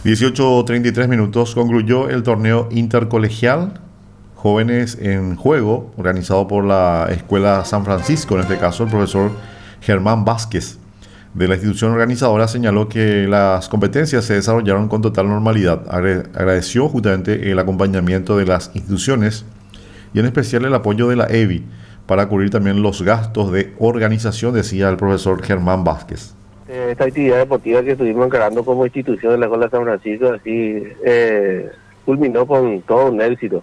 18:33 concluyó el torneo intercolegial Jóvenes en Juego, organizado por la Escuela San Francisco. En este caso, el profesor Germán Vázquez de la institución organizadora señaló que las competencias se desarrollaron con total normalidad. Agradeció justamente el acompañamiento de las instituciones y en especial el apoyo de la EBI para cubrir también los gastos de organización, decía el profesor Germán Vázquez. Esta actividad deportiva que estuvimos encarando como institución en la Escuela San Francisco, así culminó con todo un éxito.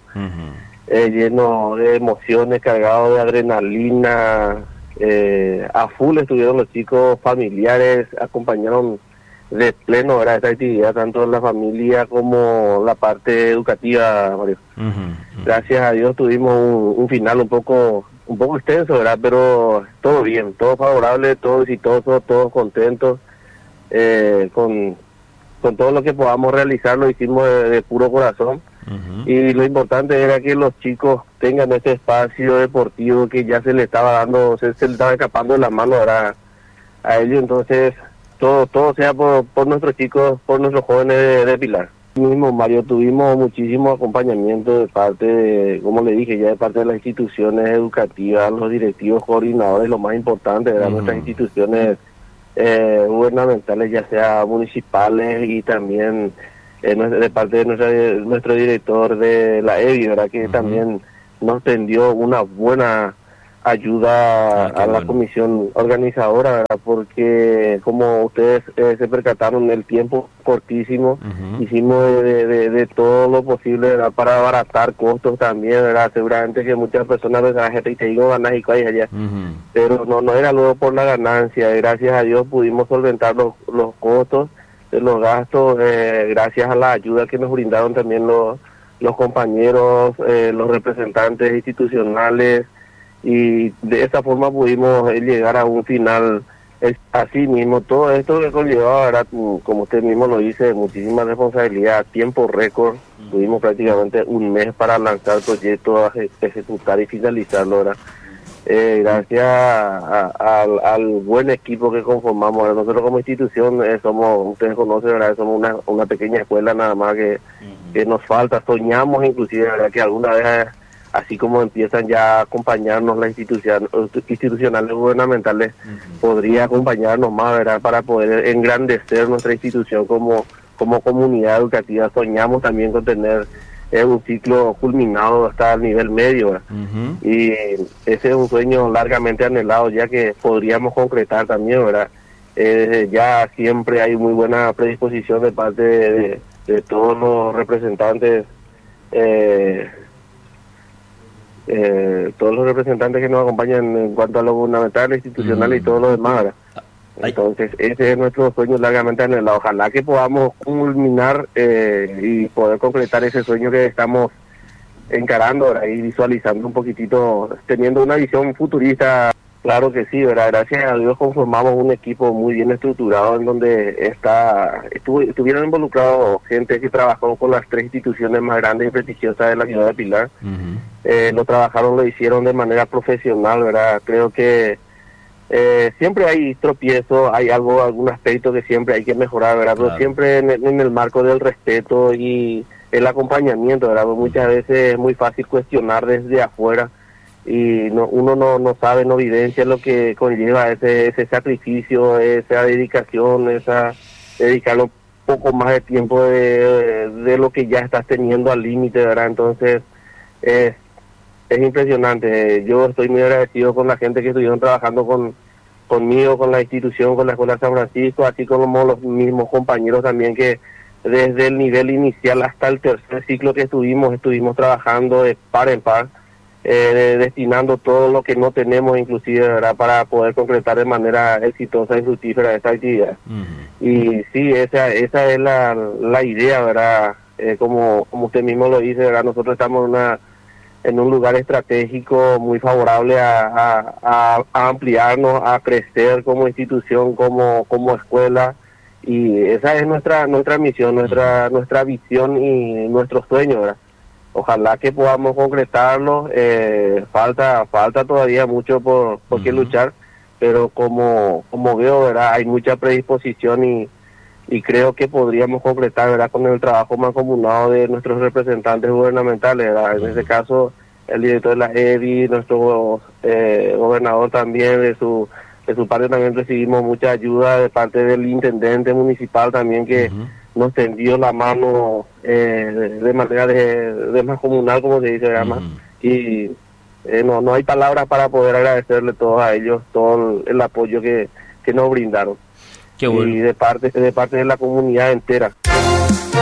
Lleno de emociones, cargado de adrenalina, a full estuvieron los chicos, familiares, acompañaron de pleno, ¿verdad?, esta actividad, tanto la familia como la parte educativa, Mario. Gracias a Dios tuvimos un final un poco extenso, ¿verdad?, pero todo bien, todo favorable, todo exitoso, todos contentos, con todo lo que podamos realizar lo hicimos de puro corazón. Y lo importante era que los chicos tengan este espacio deportivo que ya se le estaba dando, se le estaba escapando de la mano ahora a ellos. Entonces todo sea por nuestros chicos, por nuestros jóvenes de Pilar. Mismo, Mario, tuvimos muchísimo acompañamiento de parte de, como le dije, ya de parte de las instituciones educativas, los directivos, coordinadores, lo más importante, ¿verdad? Nuestras instituciones gubernamentales, ya sea municipales, y también de parte de nuestro director de la EBI, ¿verdad?, que también nos tendió una buena ayuda a la comisión organizadora, ¿verdad?, porque como ustedes se percataron, el tiempo cortísimo, hicimos de todo lo posible, ¿verdad?, para abaratar costos también, ¿verdad? Seguramente que muchas personas pensaban que te digo ganas y calles allá, pero no era luego por la ganancia. Gracias a Dios pudimos solventar los costos de los gastos, gracias a la ayuda que nos brindaron también los compañeros, los representantes institucionales, y de esta forma pudimos llegar a un final. Así mismo, todo esto que conllevaba, ¿verdad?, como usted mismo lo dice, muchísima responsabilidad, tiempo récord. Tuvimos prácticamente un mes para lanzar el proyecto, ejecutar y finalizarlo, ¿verdad? Gracias al buen equipo que conformamos, ¿verdad? Nosotros como institución somos, ustedes conocen, ¿verdad?, somos una pequeña escuela nada más que nos falta. Soñamos inclusive, ¿verdad?, que alguna vez, así como empiezan ya a acompañarnos las institucionales gubernamentales, podría acompañarnos más, ¿verdad?, para poder engrandecer nuestra institución como comunidad educativa. Soñamos también con tener un ciclo culminado hasta el nivel medio, ¿verdad? Y ese es un sueño largamente anhelado, ya que podríamos concretar también, ¿verdad? Ya siempre hay muy buena predisposición de parte de todos los representantes, todos los representantes que nos acompañan en cuanto a lo gubernamental, institucional y todo lo demás, ¿verdad? Entonces ese es nuestro sueño largamente anhelado. Ojalá que podamos culminar y poder concretar ese sueño que estamos encarando, ¿verdad?, y visualizando un poquitito, teniendo una visión futurista. Claro que sí, ¿verdad? Gracias a Dios conformamos un equipo muy bien estructurado, en donde estuvieron involucrados gente que trabajó con las 3 instituciones más grandes y prestigiosas de la ciudad de Pilar. Lo hicieron de manera profesional, ¿verdad? Creo que siempre hay tropiezos, hay algún aspecto que siempre hay que mejorar, ¿verdad? Pero siempre en el marco del respeto y el acompañamiento, ¿verdad? Muchas veces es muy fácil cuestionar desde afuera, y uno no sabe, no evidencia lo que conlleva ese sacrificio, esa dedicación, dedicarle un poco más de tiempo de lo que ya estás teniendo al límite, ¿verdad? Entonces es impresionante. Yo estoy muy agradecido con la gente que estuvieron trabajando conmigo, con la institución, con la Escuela San Francisco, así como los mismos compañeros también, que desde el nivel inicial hasta el tercer ciclo que estuvimos trabajando de par en par, destinando todo lo que no tenemos, inclusive, ¿verdad?, para poder concretar de manera exitosa y fructífera esta actividad. Y sí, esa es la idea, ¿verdad? Como usted mismo lo dice, ¿verdad?, nosotros estamos en un lugar estratégico muy favorable a ampliarnos, a crecer como institución, como escuela, y esa es nuestra misión, nuestra visión y nuestro sueño, ¿verdad? Ojalá que podamos concretarlo. Falta todavía mucho por qué luchar, pero como veo, ¿verdad?, hay mucha predisposición y creo que podríamos concretar, ¿verdad?, con el trabajo mancomunado de nuestros representantes gubernamentales, ¿verdad? En este caso, el director de la EDI, nuestro gobernador también, de su parte también recibimos mucha ayuda de parte del intendente municipal también, que nos tendió la mano de manera de mancomunal, como se dice, ¿verdad? Y no hay palabras para poder agradecerle todos a ellos todo el apoyo que nos brindaron. Qué bueno. Y de parte de la comunidad entera.